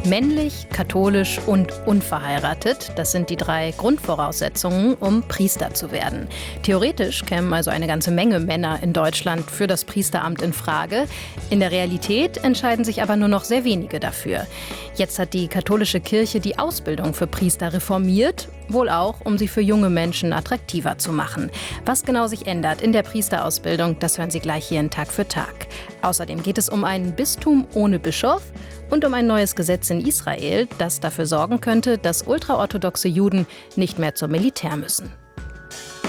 Männlich, katholisch und unverheiratet, das sind die 3 Grundvoraussetzungen, um Priester zu werden. Theoretisch kämen also eine ganze Menge Männer in Deutschland für das Priesteramt in Frage. In der Realität entscheiden sich aber nur noch sehr wenige dafür. Jetzt hat die katholische Kirche die Ausbildung für Priester reformiert, wohl auch, um sie für junge Menschen attraktiver zu machen. Was genau sich ändert in der Priesterausbildung, das hören Sie gleich hier in Tag für Tag. Außerdem geht es um ein Bistum ohne Bischof und um ein neues Gesetz in Israel, das dafür sorgen könnte, dass ultraorthodoxe Juden nicht mehr zum Militär müssen.